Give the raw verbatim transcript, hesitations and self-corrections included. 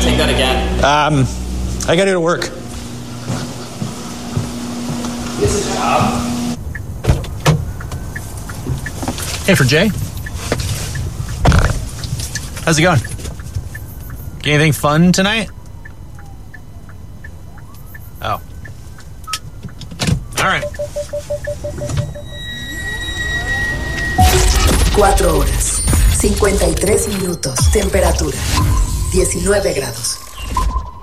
take that again. Um, I gotta go to work. This is a job. Hey, for Jay. How's it going? Get anything fun tonight? Oh. All right. Cuatro horas, cincuenta y tres minutos, temperatura, diecinueve grados.